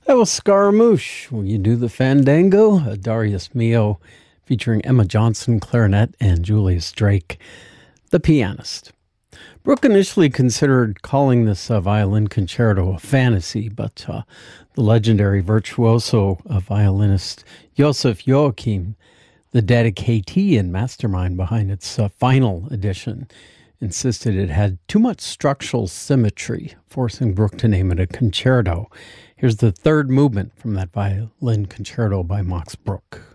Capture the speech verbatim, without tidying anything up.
That was Scaramouche. Will you do the fandango? A Darius Mio featuring Emma Johnson, clarinet, and Julius Drake, the pianist. Brooke initially considered calling this uh, violin concerto a fantasy, but uh, the legendary virtuoso uh, violinist Joseph Joachim, the dedicatee and mastermind behind its uh, final edition, insisted it had too much structural symmetry, forcing Brooke to name it a concerto. Here's the third movement from that violin concerto by Max Bruch.